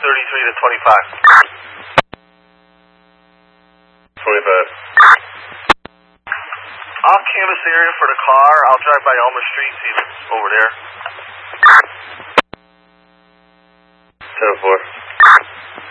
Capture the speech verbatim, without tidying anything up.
thirty-three to twenty-five. twenty-five. I'll canvass the area for the car. I'll drive by Elmer Street, see if it's over there. ten four.